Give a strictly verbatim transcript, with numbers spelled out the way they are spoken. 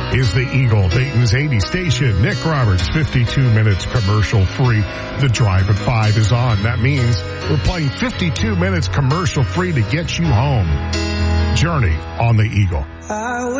is the Eagle, Dayton's eighty station. Nick Roberts, fifty-two minutes commercial free. The Drive at five is on. That means we're playing fifty-two minutes commercial free to get you home. Journey on the Eagle.